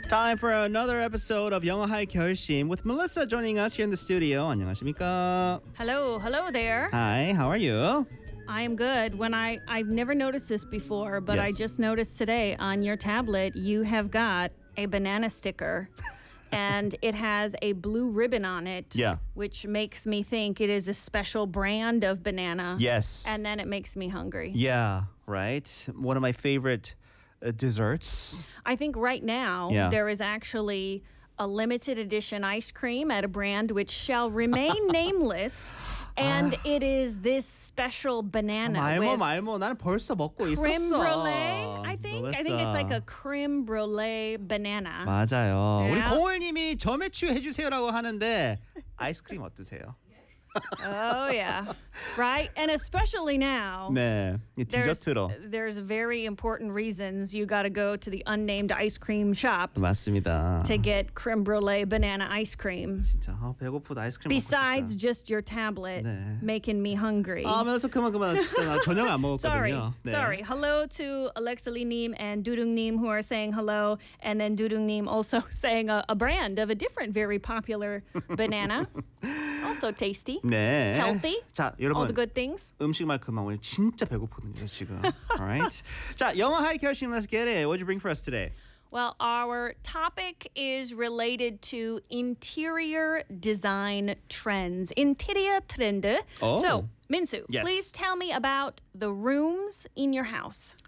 Time for another episode of 영어할 결심 with Melissa joining us here in the studio. 안녕하십니까? Hello there. Hi, how are you? I am good. I've never noticed this before, but I Yes. just noticed today on your tablet you have got a banana sticker. And it has a blue ribbon on it, Yeah. which makes me think it is a special brand of banana. Yes. And then it makes me hungry. Yeah, right. One of my favorite desserts. I think right now Yeah. there is actually a limited edition ice cream at a brand which shall remain nameless. And it is this special banana with 말모. 나는 벌써 먹고 있었어. creme brulee. I think it's like Melissa. a creme brulee banana. 맞아요. 우리 Yeah. 고을님이 점액추 해주세요라고 하는데 아이스크림 어떠세요? Oh yeah, right. And especially now, 네, 이 디저트로. there's very important reasons you got to go to the unnamed ice cream shop 맞습니다. to get creme brulee banana ice cream. 진짜 배고프다 아이스크림 Besides 먹고 싶다. just your tablet 네. making me hungry. 멜issa 그만 진짜 나 저녁 안 먹었거든요. 네. Sorry. Hello to Alexa Lee Nim and Dudung Nim who are saying hello, and then Dudung Nim also saying a brand of a different very popular banana, also tasty, 네. healthy, 자, all 여러분 the good things. 음식만 그만 오늘 진짜 배고프거든요 지금. Alright. 자, 영어 할 결심. Let's get it. What'd you bring for us today? Well, our topic is related to interior design trends. Interior trend. Oh. So, Minsu, Yes. please tell me about the rooms in your house.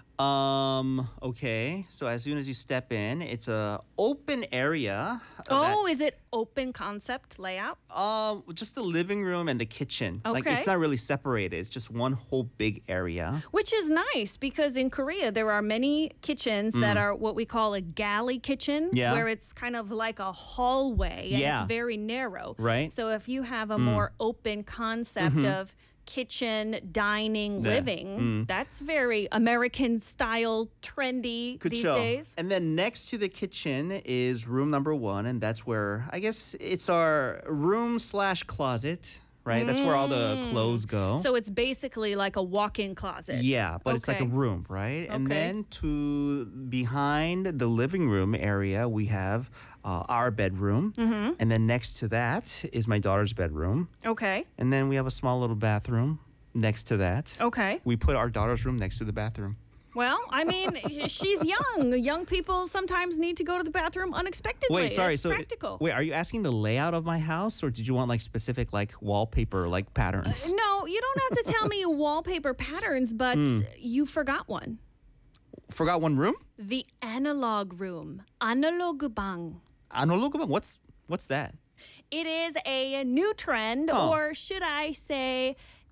Okay. So as soon as you step in, it's a open area. Oh, is it open concept layout? Just the living room and the kitchen. Like Okay. it's not really separated. It's just one whole big area. Which is nice because in Korea there are many kitchens that are what we call a galley kitchen, Yeah. where it's kind of like a hallway and Yeah. it's very narrow. Right. So if you have a more open concept of kitchen, dining, 네. living, that's very American style, trendy these 그쵸. days. And then next to the kitchen is room number 1, and that's where I guess it's our room/closet, right? That's where all the clothes go. So it's basically like a walk-in closet. Yeah, but it's like a Okay. room, right? And Okay. then to behind the living room area, we have our bedroom. And then next to that is my daughter's bedroom. Okay. And then we have a small little bathroom next to that. Okay. We put our daughter's room next to the bathroom. Well, I mean, she's young. Young people sometimes need to go to the bathroom unexpectedly. Wait, sorry. It's So practical. wait, are you asking the layout of my house, or did you want like specific like wallpaper like patterns? No, you don't have to tell me wallpaper patterns, but you forgot one. Forgot one room? The analog room. Analog bang. Analog? What's that? It is a new trend, Oh. or should I say,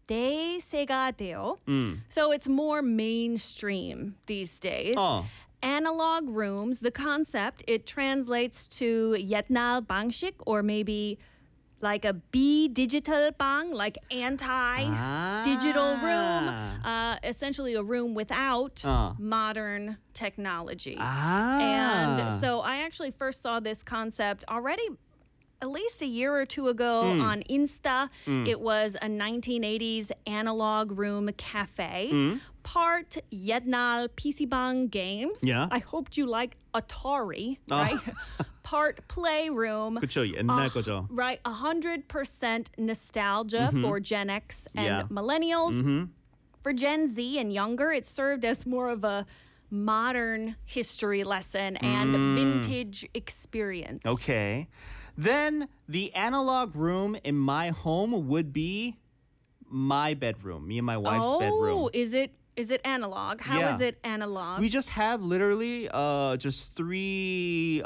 대세가 돼요. So it's more mainstream these days. Oh. Analog rooms, the concept, it translates to 옛날 방식, or maybe like a digital bang, like anti-digital room. Essentially a room without modern technology. And so I actually first saw this concept already at least a year or two ago on Insta. It was a 1980s analog room cafe. Part 옛날 PC방 games. Yeah. I hoped you like Atari, right? Part playroom. 그쵸, 옛날 거죠. Right, 100% nostalgia for Gen X and Yeah. millennials. For Gen Z and younger, it served as more of a modern history lesson and vintage experience. Okay. Then the analog room in my home would be my bedroom, me and my wife's bedroom. Oh, is it analog? How is Yeah. it analog? We just have literally just 3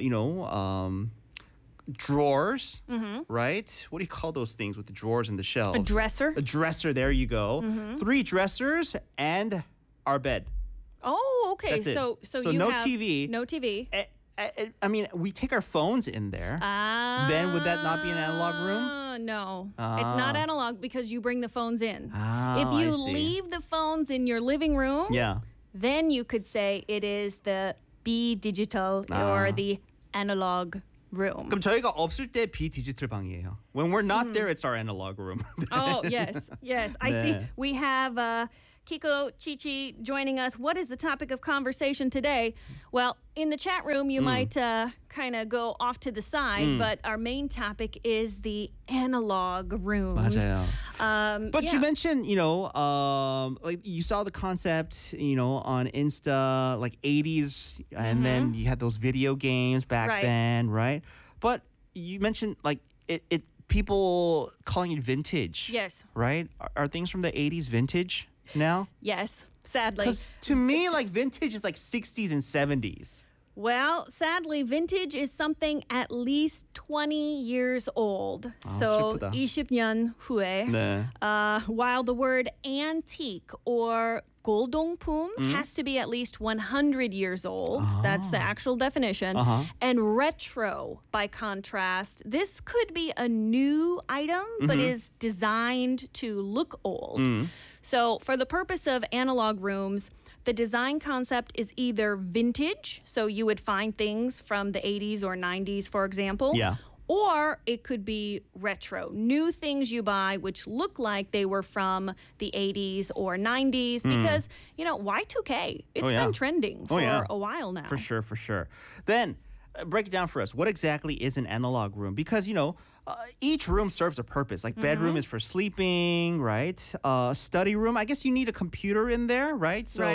drawers, right? What do you call those things with the drawers and the shelves? A dresser? A dresser, there you go. 3 dressers and our bed. Oh, okay. That's it. So So you no have TV. No TV. I mean, we take our phones in there. Then would that not be an analog room? No, it's not analog because you bring the phones in. Oh, If you I see. leave the phones in your living room, Yeah. then you could say it is the digital or the analog room. 그럼 저희가 없을 때 비디지털 방이에요. When we're not there, it's our analog room. Oh, yes. I see. 네. We have Kiko Chichi joining us. What is the topic of conversation today? Well, in the chat room, you might kind of go off to the side, but our main topic is the analog rooms. 맞아요. But you mentioned, like you saw the concept, on Insta, like 80s, and then you had those video games back then, right? But you mentioned like it people calling it vintage. Yes. Right? Are things from the 80s vintage now? Yes, sadly. Because to me, like vintage is like 60s and 70s. Well, sadly, vintage is something at least 20 years old. So, 슬프다. 20년 후에. 네. While the word antique or 골동품 has to be at least 100 years old. That's the actual definition. And retro, by contrast, this could be a new item, but is designed to look old. So for the purpose of analog rooms, the design concept is either vintage, so you would find things from the 80s or 90s, for example. Yeah. Or it could be retro, new things you buy which look like they were from the 80s or 90s because, Y2K, it's been trending for a while now. For sure. Then break it down for us. What exactly is an analog room? Because, each room serves a purpose. Like bedroom is for sleeping, right? Study room, I guess you need a computer in there, right? So,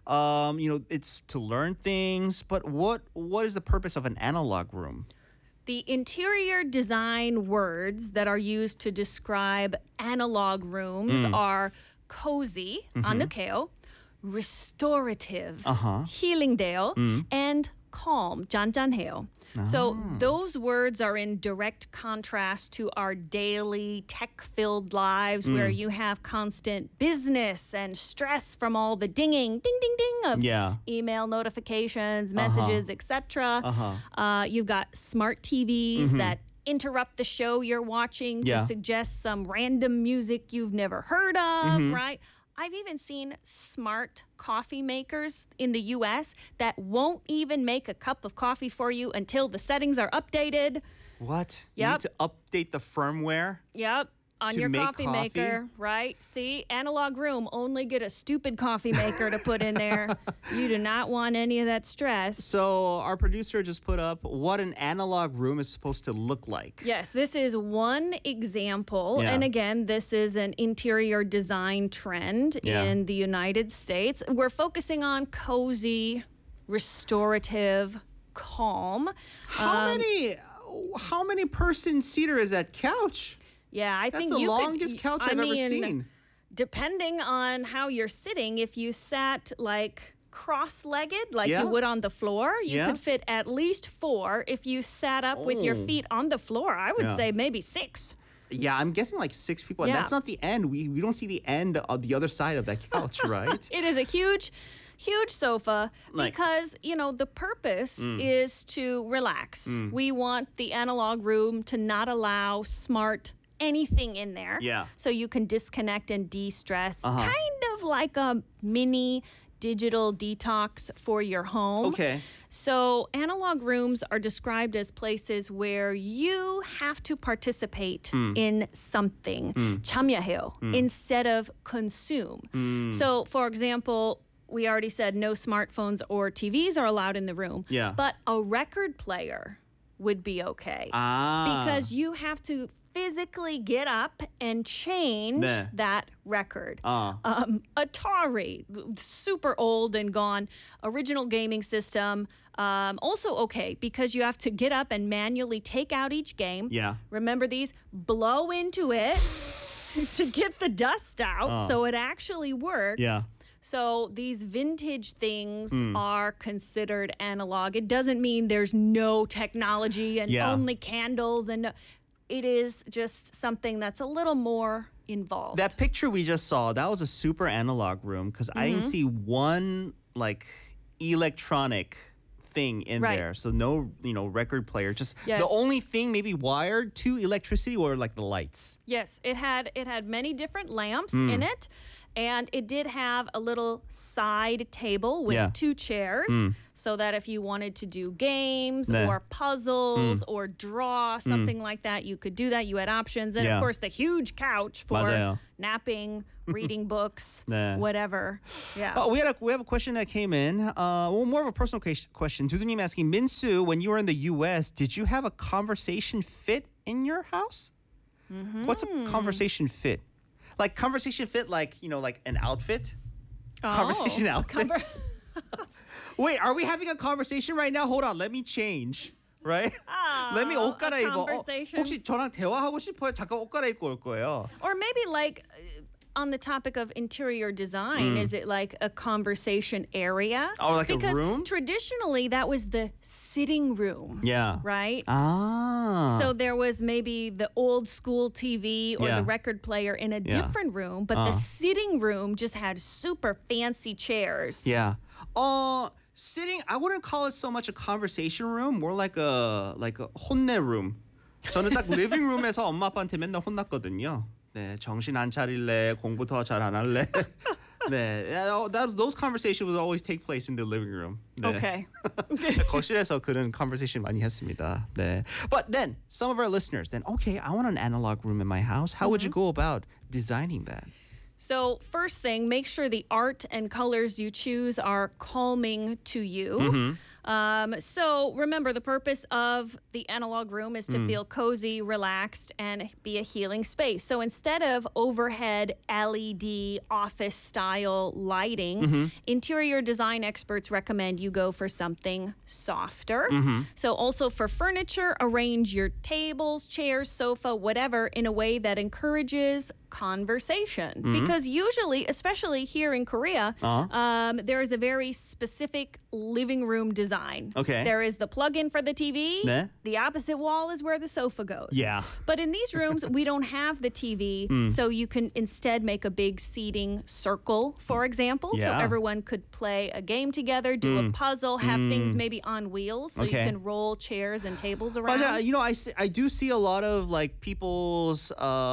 it's to learn things. But what is the purpose of an analog room? The interior design words that are used to describe analog rooms are cozy, 안늑해요, restorative, healing돼요, and calm, 짠짠해요. So those words are in direct contrast to our daily tech-filled lives where you have constant business and stress from all the ding, ding, ding of email notifications, messages, etc. You've got smart TVs that interrupt the show you're watching to suggest some random music you've never heard of, right? I've even seen smart coffee makers in the US that won't even make a cup of coffee for you until the settings are updated. What? You need to update the firmware? Yep. On to your make coffee maker, right? See, analog room, only get a stupid coffee maker to put in there. You do not want any of that stress. So our producer just put up what an analog room is supposed to look like. Yes, this is one example. And again, this is an interior design trend in the United States. We're focusing on cozy, restorative, calm. How many person seater is that couch? Yeah, I think that's the you longest couch I've ever seen. Depending on how you're sitting, if you sat like cross-legged, like you would on the floor, you could fit at least 4. If you sat up with your feet on the floor, I would say maybe 6. Yeah, I'm guessing like 6 people. And that's not the end. We don't see the end of the other side of that couch, right? It is a huge sofa because, the purpose is to relax. We want the analog room to not allow smart anything in there. Yeah. So you can disconnect and de-stress, kind of like a mini digital detox for your home. Okay. So analog rooms are described as places where you have to participate in something, 참여해요, instead of consume. So, for example, we already said no smartphones or TVs are allowed in the room. Yeah. But a record player would be okay. Because you have to physically get up and change that record. Atari, super old and gone, original gaming system, also okay because you have to get up and manually take out each game. Yeah. Remember these? Blow into it to get the dust out so it actually works. Yeah. So these vintage things are considered analog. It doesn't mean there's no technology and only candles and it is just something that's a little more involved. That picture we just saw, that was a super analog room because I didn't see one like electronic thing in there. So no, record player. Just the only thing maybe wired to electricity were like the lights. Yes, it had many different lamps in it. And it did have a little side table with Yeah. 2 chairs so that if you wanted to do games 네. or puzzles or draw, something like that, you could do that. You had options. And Yeah. of course, the huge couch for 맞아요. napping, reading books, 네. whatever. Yeah. We have a question that came in. More of a personal question. 두두님 asking, Minsu, when you were in the U.S., did you have a conversation fit in your house? What's a conversation fit? Like conversation fit, like like an outfit. Conversation outfit. Wait, are we having a conversation right now? Hold on, let me change. Right? Let me 옷 갈아입어. conversation. 혹시 저랑 대화하고 싶어요? 잠깐 옷 갈아입고 올 거예요. Or maybe like on the topic of interior design, is it like a conversation area? Or like a because room? Traditionally, that was the sitting room. Yeah. Right? Ah. So there was maybe the old school TV or Yeah. the record player in a different room, but the sitting room just had super fancy chairs. Yeah. Sitting, I wouldn't call it so much a conversation room, more like a 혼내 room. 저는 딱 living room에서 엄마 아빠한테 맨날 혼났거든요. 네, 정신 안 차릴래, 공부 더 잘 안 할래. 네, those conversations would always take place in the living room. 네. Okay. 거실에서 그런 conversation 많이 했습니다. 네. But then some of our listeners, okay, I want an analog room in my house. How would you go about designing that? So, first thing, make sure the art and colors you choose are calming to you. So, remember, the purpose of the analog room is to feel cozy, relaxed, and be a healing space. So, instead of overhead LED office style lighting, interior design experts recommend you go for something softer. So, also for furniture, arrange your tables, chairs, sofa, whatever, in a way that encourages conversation. Because usually, especially here in Korea, there is a very specific living room design. Okay. There is the plug-in for the TV. 네. The opposite wall is where the sofa goes. Yeah. But in these rooms, we don't have the TV, so you can instead make a big seating circle, for example, so Yeah. everyone could play a game together, do a puzzle, have things maybe on wheels, so Okay. you can roll chairs and tables around. But I do see a lot of like people's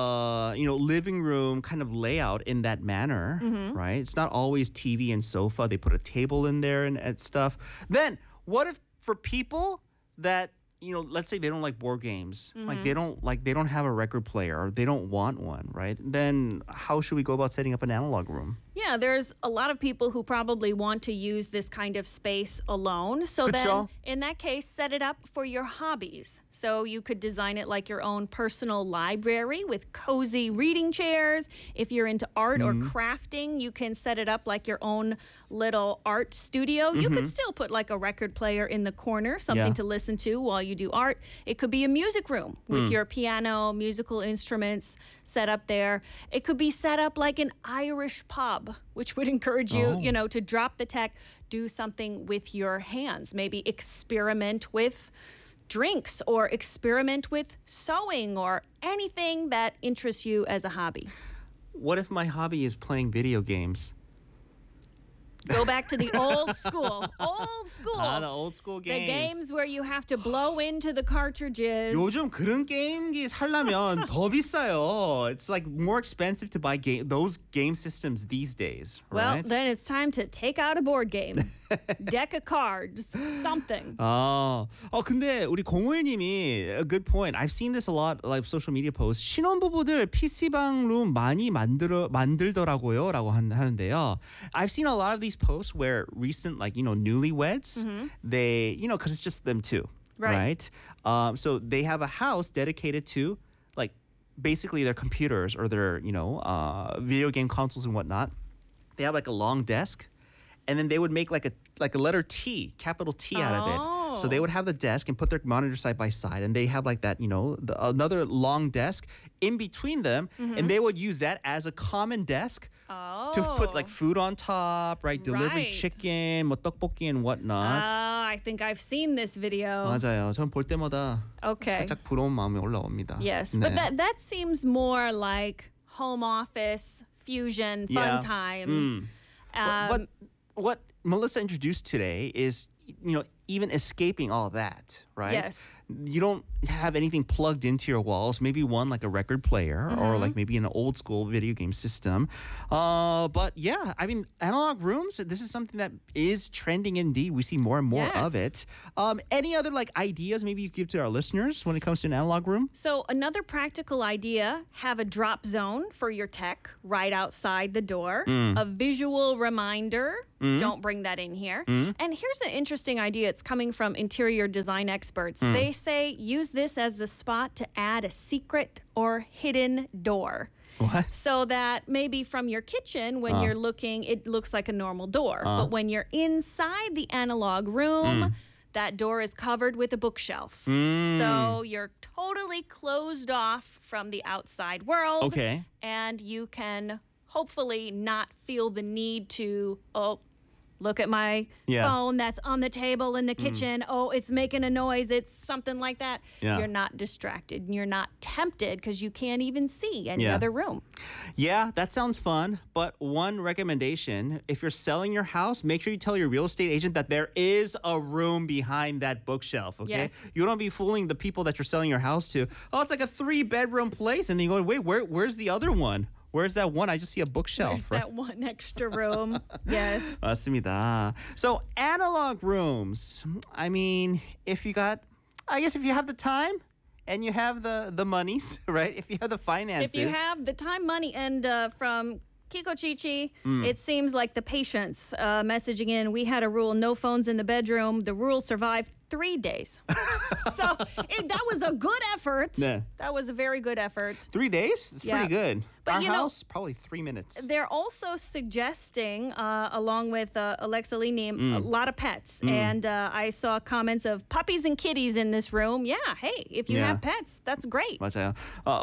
living room kind of layout in that manner, right? It's not always TV and sofa. They put a table in there and stuff. Then what if for people that let's say they don't like board games, like they don't have a record player or they don't want one, right? Then how should we go about setting up an analog room? Yeah, there's a lot of people who probably want to use this kind of space alone. So then, 그쵸? in that case, set it up for your hobbies. So you could design it like your own personal library with cozy reading chairs. If you're into art or crafting, you can set it up like your own little art studio. You could still put like a record player in the corner, something Yeah. to listen to while you do art. It could be a music room with your piano, musical instruments set up there. It could be set up like an Irish pub, which would encourage you, to drop the tech, do something with your hands. Maybe experiment with drinks or experiment with sewing or anything that interests you as a hobby. What if my hobby is playing video games? Go back to the old school. Old school. The old school The games. games where you have to blow into the cartridges. 요즘 그런 게임기 살려면 더 비싸요. It's like more expensive to buy those game systems these days, Well, right? then it's time to take out a board game. Deck of cards, something. 근데 우리 051님이 a good point. I've seen this a lot, like social media posts. 신혼부부들 PC방 룸 많이 만들더라고요라고 하는데요. I've seen a lot of these posts where recent, like newlyweds, they because it's just them two, Right. So they have a house dedicated to like basically their computers or their video game consoles and whatnot. They have like a long desk. And then they would make like a letter T, capital T out of it. So they would have the desk and put their monitor side by side, and they have like that, another long desk in between them, and they would use that as a common desk to put like food on top, right? Delivery Right. chicken, 뭐 떡볶이 and whatnot. I think I've seen this video. 맞아요. 전 볼 때마다 Okay. 살짝 부러운 마음이 올라옵니다. Yes, 네. but that seems more like home office, fusion, fun time. But what Melissa introduced today is, even escaping all that, right? Yes. You don't have anything plugged into your walls. Maybe one like a record player or like maybe an old school video game system. But yeah, I mean, analog rooms, this is something that is trending indeed. We see more and more Yes. of it. Any other like ideas maybe you give to our listeners when it comes to an analog room? So another practical idea, have a drop zone for your tech right outside the door. A visual reminder, don't bring that in here. And here's an interesting idea. It's coming from interior design experts. They say use this as the spot to add a secret or hidden door. What? So that maybe from your kitchen, when you're looking, it looks like a normal door. But when you're inside the analog room, that door is covered with a bookshelf. So you're totally closed off from the outside world. Okay. And you can hopefully not feel the need to, look at my Yeah. phone that's on the table in the kitchen. Oh, it's making a noise. It's something like that. Yeah. You're not distracted. And you're not tempted because you can't even see any Yeah. other room. Yeah, that sounds fun. But one recommendation, if you're selling your house, make sure you tell your real estate agent that there is a room behind that bookshelf, okay? Yes. You don't be fooling the people that you're selling your house to. Oh, it's like a 3-bedroom place. And then you go, wait, where's the other one? Where's that one? I just see a bookshelf. There's that one extra room. Yes. 맞습니다. So analog rooms. I mean, if you have the time and you have the monies, right? If you have the finances. If you have the time, money, and from Kiko Chichi, it seems like the patience messaging in, we had a rule, no phones in the bedroom. The rule survived 3 days. So that was a good effort. Yeah. That was a very good effort. 3 days? It's Yeah. pretty good. But Our you know- house, probably 3 minutes. They're also suggesting, along with Alexa Linim, a lot of pets. And I saw comments of puppies and kitties in this room. Yeah, hey, if you Yeah. have pets, that's great. 맞아요.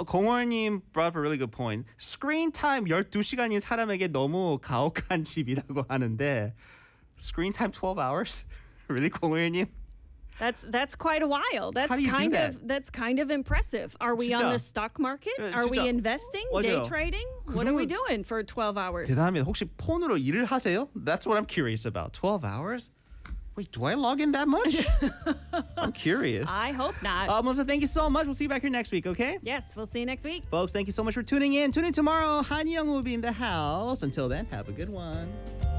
공월님 brought up a really good point. Screen time 12시간인 사람에게 너무 가혹한 집이라고 하는데 screen time 12 hours? Really, 공월님? That's quite a while. That's How do you do kind that? of that's kind of impressive. Are we 진짜. on the stock market? Are we 진짜. investing? 맞아요. Day trading? What are we 그러면- doing for 12 hours? 대단합니다. 혹시 폰으로 일을 하세요? That's what I'm curious about. 12 hours? Wait, do I log in that much? I'm curious. I hope not. Melissa, thank you so much. We'll see you back here next week, okay? Yes, we'll see you next week. Folks, thank you so much for tuning in. Tune in tomorrow. Han Young will be in the house. Until then, have a good one.